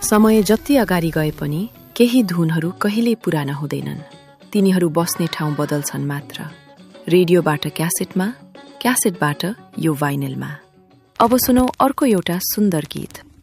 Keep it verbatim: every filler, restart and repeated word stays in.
समय जति अगाडि गए पनि केही धुनहरू कहिल्यै पुराना हुँदैनन्। तिनीहरू बस्ने ठाउँ बदल्छन् मात्र। रेडियोबाट क्यासेटमा, क्यासेटबाट यो वाइनलमा। अब सुनौ अर्को एउटा सुन्दर गीत।